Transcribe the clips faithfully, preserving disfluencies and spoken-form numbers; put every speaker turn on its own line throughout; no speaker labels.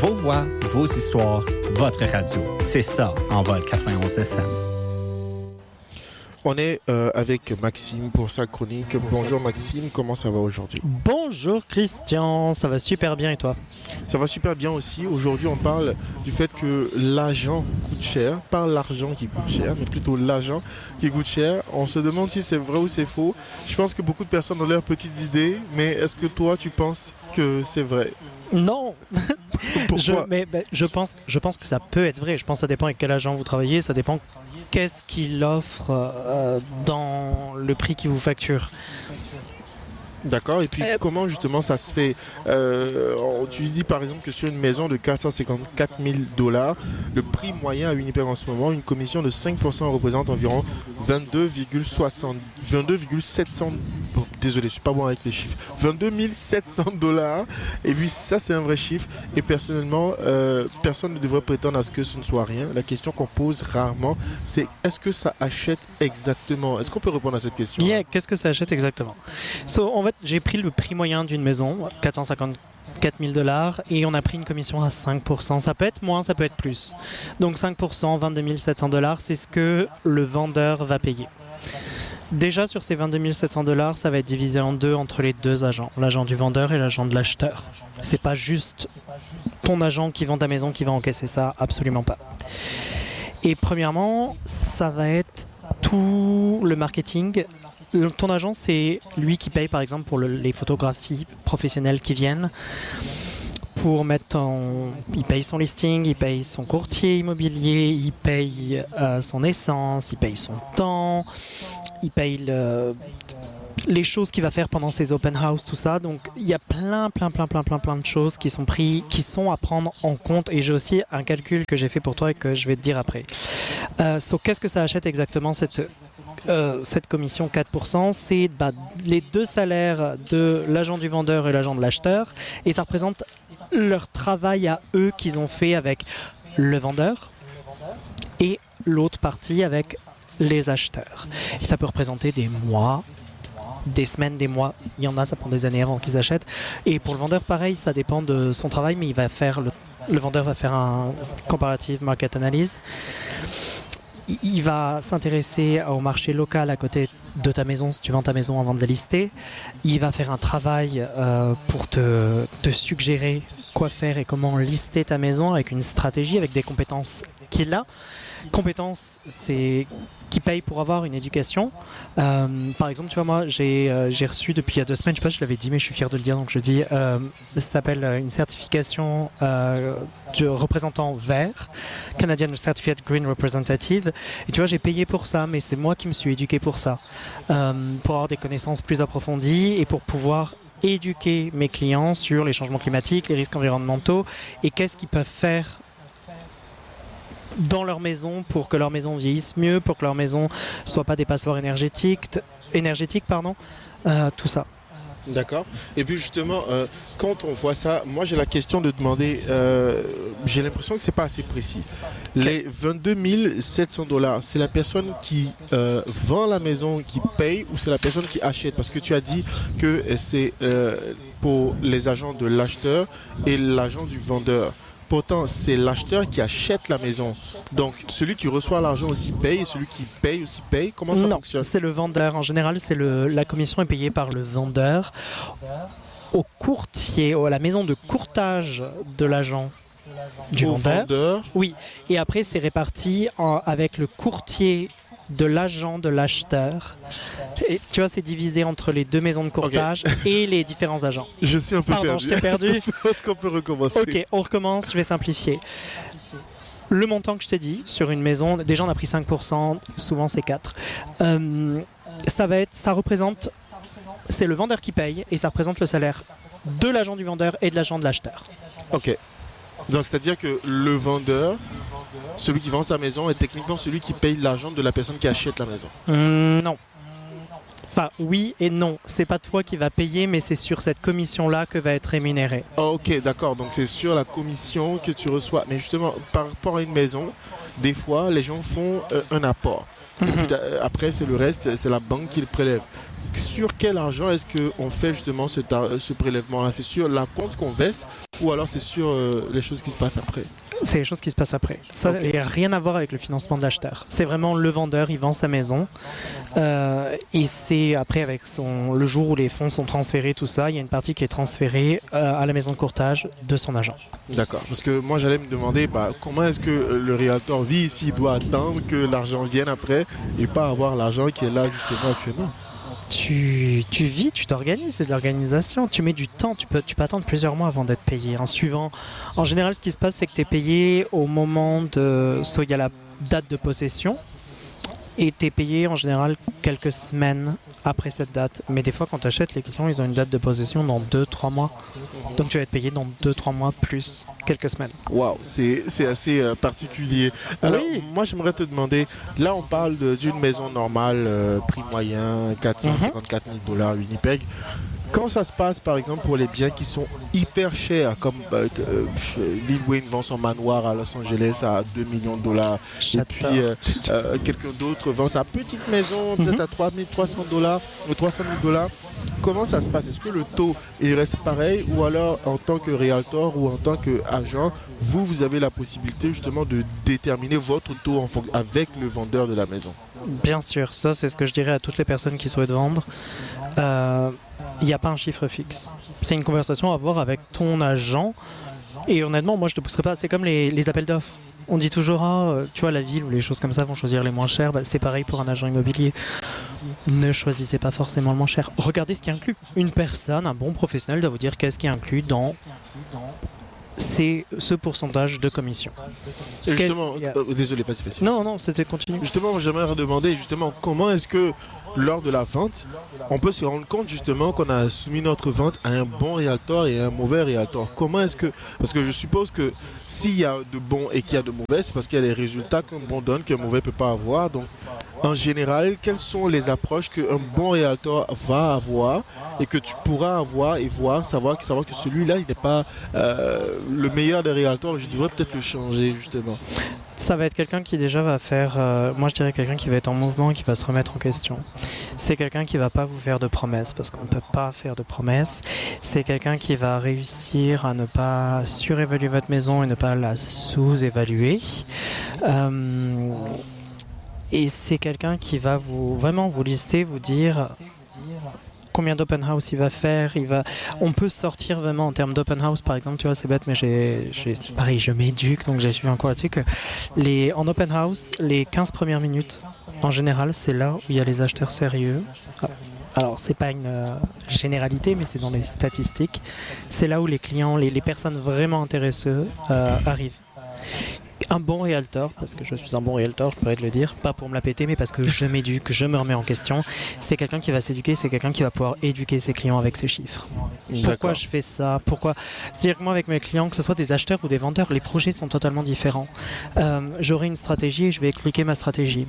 Vos voix, vos histoires, votre radio. C'est ça, Envol quatre-vingt-onze F M.
On est euh, avec Maxime pour sa chronique. Bonjour Maxime, comment ça va aujourd'hui?
Bonjour Christian, ça va super bien et toi?
Ça va super bien aussi. Aujourd'hui on parle du fait que l'argent coûte cher. Pas l'argent qui coûte cher, mais plutôt l'argent qui coûte cher. On se demande si c'est vrai ou c'est faux. Je pense que beaucoup de personnes ont leurs petites idées, mais est-ce que toi tu penses que c'est vrai?
Non. je,
Pourquoi?
mais, ben, je, pense, je pense que ça peut être vrai. Je pense que ça dépend avec quel agent vous travaillez. Ça dépend qu'est-ce qu'il offre euh, dans le prix qu'il vous facture.
D'accord, et puis
Euh,
comment justement ça se fait? euh, Tu dis par exemple que sur une maison de quatre cent cinquante-quatre mille dollars, le prix moyen à Winnipeg en ce moment, une commission de cinq pour cent représente environ vingt-deux virgule soixante, vingt-deux virgule sept cents, bon, désolé, je suis pas bon avec les chiffres, vingt-deux mille sept cents dollars, et puis ça c'est un vrai chiffre, et personnellement, euh, personne ne devrait prétendre à ce que ce ne soit rien. La question qu'on pose rarement, c'est est-ce que ça achète exactement? Est-ce qu'on peut répondre à cette question?
Yeah, qu'est-ce que ça achète exactement? So, en fait, j'ai pris le prix moyen d'une maison, quatre cent cinquante-quatre mille dollars, et on a pris une commission à cinq pour cent. Ça peut être moins, ça peut être plus. Donc cinq pour cent, vingt-deux mille sept cents dollars, c'est ce que le vendeur va payer. Déjà sur ces vingt-deux mille sept cents dollars, ça va être divisé en deux entre les deux agents, l'agent du vendeur et l'agent de l'acheteur. C'est pas juste ton agent qui vend ta maison qui va encaisser ça, absolument pas. Et premièrement, ça va être tout le marketing. Ton agent, c'est lui qui paye par exemple pour le, les photographies professionnelles qui viennent. Pour mettre en... Il paye son listing, il paye son courtier immobilier, il paye euh, son essence, il paye son temps, il paye le... les choses qu'il va faire pendant ses open house, tout ça. Donc il y a plein, plein, plein, plein, plein, plein de choses qui sont prises, qui sont à prendre en compte. Et j'ai aussi un calcul que j'ai fait pour toi et que je vais te dire après. Euh, so, qu'est-ce que ça achète exactement cette Euh, cette commission quatre pour cent? C'est bah, les deux salaires de l'agent du vendeur et l'agent de l'acheteur, et ça représente leur travail à eux qu'ils ont fait avec le vendeur et l'autre partie avec les acheteurs. Et ça peut représenter des mois, des semaines, des mois. Il y en a, ça prend des années avant qu'ils achètent. Et pour le vendeur, pareil, ça dépend de son travail, mais il va faire le, le vendeur va faire un comparative market analysis. Il va s'intéresser au marché local à côté de ta maison, si tu vends ta maison avant de la lister. Il va faire un travail euh, pour te, te suggérer quoi faire et comment lister ta maison avec une stratégie, avec des compétences qu'il a. Compétences, c'est qui paye pour avoir une éducation. Euh, par exemple, tu vois, moi, j'ai, euh, j'ai reçu depuis il y a deux semaines, je sais pas si je l'avais dit, mais je suis fier de le dire, donc je dis, euh, ça s'appelle une certification euh, de représentant vert, Canadian Certified Green Representative. Et tu vois, j'ai payé pour ça, mais c'est moi qui me suis éduqué pour ça, euh, pour avoir des connaissances plus approfondies et pour pouvoir éduquer mes clients sur les changements climatiques, les risques environnementaux et qu'est-ce qu'ils peuvent faire dans leur maison pour que leur maison vieillisse mieux, pour que leur maison soit pas des passoires énergétiques, énergétiques pardon, euh, tout ça.
D'accord. Et puis justement, euh, quand on voit ça, moi j'ai la question de demander, euh, j'ai l'impression que c'est pas assez précis. Les vingt-deux mille sept cents dollars, c'est la personne qui euh, vend la maison qui paye ou c'est la personne qui achète? Parce que tu as dit que c'est euh, pour les agents de l'acheteur et l'agent du vendeur. Pourtant, c'est l'acheteur qui achète la maison. Donc, celui qui reçoit l'argent aussi paye et celui qui paye aussi paye. Comment ça
non,
fonctionne?
C'est le vendeur. En général, c'est le, la commission est payée par le vendeur au courtier, à la maison de courtage de l'agent du
Au
vendeur.
vendeur.
Oui. Et après, c'est réparti en, avec le courtier de l'agent de l'acheteur. Et tu vois, c'est divisé entre les deux maisons de courtage okay. et les différents agents.
Je suis un peu
Pardon,
perdu.
je t'ai perdu.
Est-ce qu'on peut, est-ce qu'on peut recommencer?
Ok, on recommence, je vais simplifier. Le montant que je t'ai dit, sur une maison, déjà on a pris cinq pour cent, souvent c'est quatre. Euh, ça va être, ça représente, c'est le vendeur qui paye et ça représente le salaire de l'agent du vendeur et de l'agent de l'acheteur.
Ok. Donc c'est-à-dire que le vendeur, celui qui vend sa maison, est techniquement celui qui paye l'argent de la personne qui achète la maison.
Mmh, non. Enfin, oui et non. C'est pas toi qui vas payer, mais c'est sur cette commission-là que va être rémunéré.
Oh, ok, d'accord. Donc c'est sur la commission que tu reçois. Mais justement, par rapport à une maison, des fois, les gens font euh, un apport. Et puis, après, c'est le reste, c'est la banque qui le prélève. sur quel argent est-ce qu'on fait justement ce, ce prélèvement-là? C'est sur la compte qu'on verse ou alors c'est sur euh, les choses qui se passent après?
C'est les choses qui se passent après. Ça n'a okay. rien à voir avec le financement de l'acheteur. C'est vraiment le vendeur, il vend sa maison. Euh, et c'est après, avec son, le jour où les fonds sont transférés, tout ça, il y a une partie qui est transférée euh, à la maison de courtage de son agent.
D'accord. Parce que moi, j'allais me demander bah, comment est-ce que le realtor vit s'il doit attendre que l'argent vienne après et pas avoir l'argent qui est là justement actuellement.
Tu, tu vis, tu t'organises, c'est de l'organisation, tu mets du temps, tu peux, tu peux attendre plusieurs mois avant d'être payé. En suivant, en général, ce qui se passe, c'est que tu es payé au moment de... soit il y a la date de possession, et tu es payé en général quelques semaines après cette date. Mais des fois, quand tu achètes, les clients, ils ont une date de possession dans deux trois mois. Donc tu vas être payé dans deux trois mois plus quelques semaines.
Waouh, c'est, c'est assez euh, particulier. Alors, oui. moi, j'aimerais te demander, là, on parle de, d'une maison normale, euh, prix moyen, quatre cent cinquante-quatre mille dollars Winnipeg. Quand ça se passe, par exemple, pour les biens qui sont hyper chers, comme euh, Lil Wayne vend son manoir à Los Angeles à deux millions de dollars, et puis euh, euh, quelqu'un d'autre vend sa petite maison peut-être mm-hmm. à trois mille trois cents dollars ou trois cent mille dollars, comment ça se passe? Est-ce que le taux il reste pareil ou alors en tant que realtor ou en tant qu'agent, vous, vous avez la possibilité justement de déterminer votre taux en fon- avec le vendeur de la maison?
Bien sûr, ça c'est ce que je dirais à toutes les personnes qui souhaitent vendre. Euh, il n'y a pas un chiffre fixe. C'est une conversation à avoir avec ton agent. Et honnêtement, moi je ne te pousserai pas. C'est comme les, les appels d'offres. On dit toujours, ah, tu vois, la ville ou les choses comme ça vont choisir les moins chers. Bah, c'est pareil pour un agent immobilier. Ne choisissez pas forcément le moins cher. Regardez ce qui est inclus. Une personne, un bon professionnel doit vous dire qu'est-ce qui est inclus dans... c'est ce pourcentage de commission.
Et justement, euh, désolé, facile, facile.
Non, non, c'était continu.
Justement, j'aimerais demander justement comment est-ce que lors de la vente, on peut se rendre compte justement qu'on a soumis notre vente à un bon realtor et un mauvais realtor. Comment est-ce que, parce que je suppose que s'il y a de bons et qu'il y a de mauvais, c'est parce qu'il y a des résultats qu'un bon donne qu'un mauvais ne peut pas avoir. Donc, en général, quelles sont les approches qu'un bon realtor va avoir et que tu pourras avoir et voir, savoir, savoir que celui-là, il n'est pas euh, le meilleur des realtors, je devrais peut-être le changer justement.
Ça va être quelqu'un qui déjà va faire, euh, moi je dirais quelqu'un qui va être en mouvement et qui va se remettre en question. C'est quelqu'un qui ne va pas vous faire de promesses parce qu'on ne peut pas faire de promesses. C'est quelqu'un qui va réussir à ne pas surévaluer votre maison et ne pas la sous-évaluer. Euh, et c'est quelqu'un qui va vous vraiment vous lister, vous dire... combien d'open house il va faire, il va... on peut sortir vraiment en termes d'open house, par exemple, tu vois, c'est bête, mais j'ai, j'ai... pareil, je m'éduque, donc j'ai suivi encore là-dessus que les... en open house, les quinze premières minutes, en général, c'est là où il y a les acheteurs sérieux. Alors, c'est pas une euh, généralité, mais c'est dans les statistiques. C'est là où les clients, les, les personnes vraiment intéressées euh, arrivent. Un bon realtor, parce que je suis un bon realtor, je pourrais te le dire, pas pour me la péter, mais parce que je m'éduque, je me remets en question. C'est quelqu'un qui va s'éduquer, c'est quelqu'un qui va pouvoir éduquer ses clients avec ses chiffres. D'accord. Pourquoi je fais ça? Pourquoi? C'est-à-dire que moi, avec mes clients, que ce soit des acheteurs ou des vendeurs, les projets sont totalement différents. Euh, j'aurai une stratégie et je vais expliquer ma stratégie.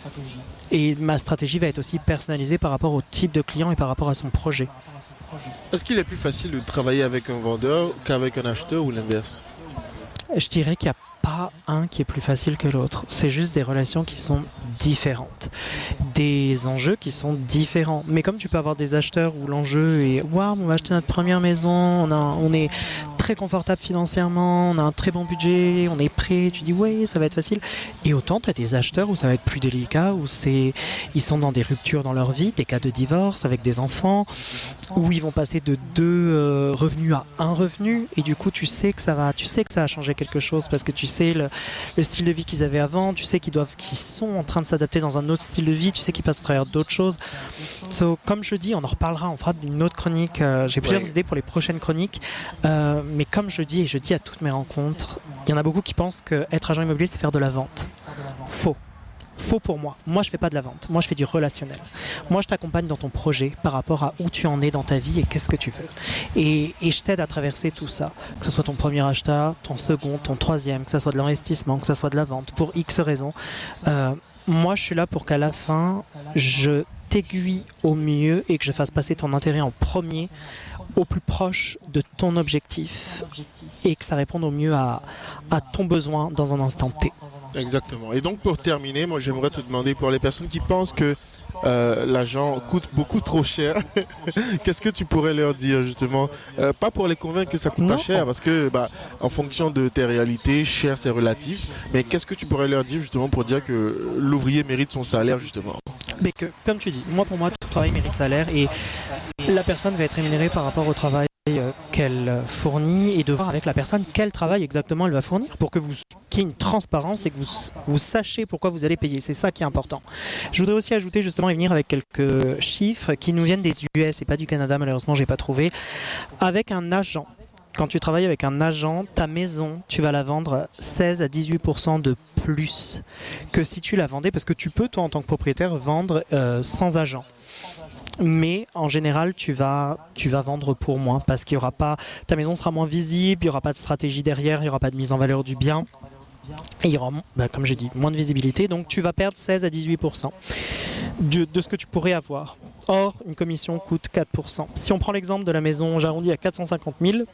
Et ma stratégie va être aussi personnalisée par rapport au type de client et par rapport à son projet.
Est-ce qu'il est plus facile de travailler avec un vendeur qu'avec un acheteur ou l'inverse?
Je dirais qu'il n'y a pas un qui est plus facile que l'autre. C'est juste des relations qui sont différentes. Des enjeux qui sont différents. Mais comme tu peux avoir des acheteurs où l'enjeu est « Waouh, on va acheter notre première maison, on, a, on est très confortable financièrement, on a un très bon budget, on est prêt. » Tu dis « Oui, ça va être facile. » Et autant tu as des acheteurs où ça va être plus délicat, où c'est, ils sont dans des ruptures dans leur vie, des cas de divorce avec des enfants, où ils vont passer de deux euh, revenus à un revenu. Et du coup, tu sais que ça va, tu sais que ça a changé quelque chose parce que tu sais le, le style de vie qu'ils avaient avant, tu sais qu'ils doivent, qu'ils sont en train de s'adapter dans un autre style de vie, tu sais qu'ils passent au travers d'autres choses. So, comme je dis, on en reparlera, on fera une autre chronique. Euh, j'ai plusieurs ouais. idées pour les prochaines chroniques, euh, mais comme je dis et je dis à toutes mes rencontres, il y en a beaucoup qui pensent qu'être agent immobilier, c'est faire de la vente. Faux. Faux pour moi. Moi, je fais pas de la vente. Moi, je fais du relationnel. Moi, je t'accompagne dans ton projet par rapport à où tu en es dans ta vie et qu'est-ce que tu veux. Et, et je t'aide à traverser tout ça. Que ce soit ton premier achat, ton second, ton troisième, que ce soit de l'investissement, que ce soit de la vente, pour X raisons. Euh, moi, je suis là pour qu'à la fin, je t'aiguille au mieux et que je fasse passer ton intérêt en premier au plus proche de ton objectif et que ça réponde au mieux à, à ton besoin dans un instant T.
Exactement. Et donc pour terminer, moi j'aimerais te demander pour les personnes qui pensent que euh, l'agent coûte beaucoup trop cher, qu'est-ce que tu pourrais leur dire justement, euh, pas pour les convaincre que ça coûte
Non.
pas cher, parce que bah, en fonction de tes réalités, cher c'est relatif, mais qu'est-ce que tu pourrais leur dire justement pour dire que l'ouvrier mérite son salaire justement?
Mais que, comme tu dis, moi pour moi, tout travail mérite salaire et la personne va être rémunérée par rapport au travail euh, qu'elle fournit et de voir avec la personne quel travail exactement elle va fournir pour que vous qu'il y ait une transparence et que vous, vous sachiez pourquoi vous allez payer. C'est ça qui est important. Je voudrais aussi ajouter justement et venir avec quelques chiffres qui nous viennent des U S et pas du Canada, malheureusement j'ai pas trouvé. Avec un agent, quand tu travailles avec un agent, ta maison, tu vas la vendre seize à dix-huit pour cent de plus que si tu la vendais, parce que tu peux, toi, en tant que propriétaire, vendre euh, sans agent. Mais en général, tu vas, tu vas vendre pour moins parce qu'il y aura pas, ta maison sera moins visible, il n'y aura pas de stratégie derrière, il n'y aura pas de mise en valeur du bien. Et il y aura, bah, comme j'ai dit, moins de visibilité. Donc tu vas perdre seize à dix-huit pour cent de, de ce que tu pourrais avoir. Or, une commission coûte quatre pour cent. Si on prend l'exemple de la maison, j'arrondis à quatre cent cinquante mille.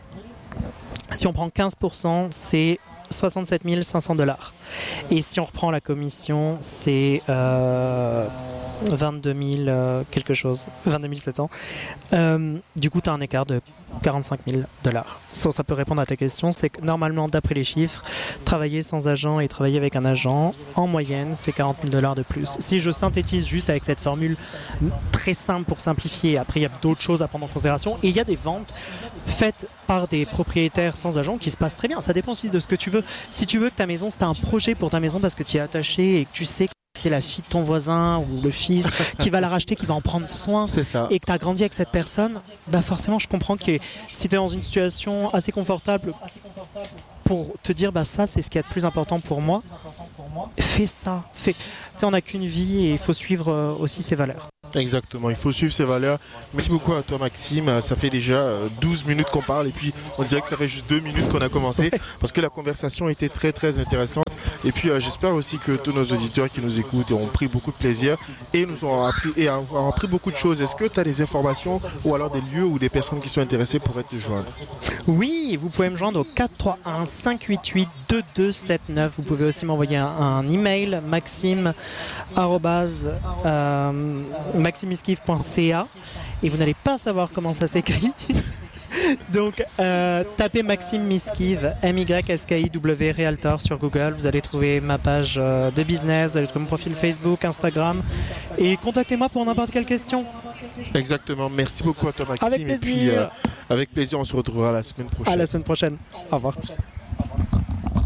Si on prend quinze pour cent, c'est soixante-sept mille cinq cents dollars. Et si on reprend la commission, c'est euh, vingt-deux mille euh, quelque chose, vingt-deux mille sept cents. Euh, du coup, tu as un écart de quarante-cinq mille dollars. Ça, ça peut répondre à ta question. C'est que normalement, d'après les chiffres, travailler sans agent et travailler avec un agent, en moyenne, c'est quarante mille dollars de plus. Si je synthétise juste avec cette formule très simple pour simplifier, après, il y a d'autres choses à prendre en considération. Et il y a des ventes faites par des propriétaires sans agent qui se passent très bien. Ça dépend aussi de ce que tu veux. Si tu veux que ta maison, c'est un projet pour ta maison parce que tu y es attaché et que tu sais que c'est la fille de ton voisin ou le fils qui va la racheter, qui va en prendre soin,
C'est ça.
et que tu as grandi avec cette personne, bah forcément je comprends que si tu es dans une situation assez confortable pour te dire bah ça c'est ce qui est le plus important pour moi, fais ça. Fais. Tu sais, on n'a qu'une vie et il faut suivre euh, aussi ses valeurs.
Exactement, il faut suivre ses valeurs. Merci beaucoup à toi Maxime, ça fait déjà douze minutes qu'on parle et puis on dirait que ça fait juste deux minutes qu'on a commencé parce que la conversation était très très intéressante et puis euh, j'espère aussi que tous nos auditeurs qui nous écoutent ont pris beaucoup de plaisir et nous ont appris, et ont appris beaucoup de choses. Est-ce que tu as des informations ou alors des lieux ou des personnes qui sont intéressées pourraient te joindre?
Oui, vous pouvez me joindre au quatre trois un cinq huit huit deux deux sept neuf. Vous pouvez aussi m'envoyer un, un email maxime arobase, euh, maximiskiv point c a et vous n'allez pas savoir comment ça s'écrit. Donc euh, tapez Maxime Miskiv, M Y S K I W Realtor sur Google, vous allez trouver ma page euh, de business, vous allez trouver mon profil Facebook, Instagram et contactez-moi pour n'importe quelle question.
Exactement, merci beaucoup à toi Maxime.
Avec plaisir.
Et puis euh, avec plaisir on se retrouvera la semaine prochaine.
À la semaine prochaine. Au revoir.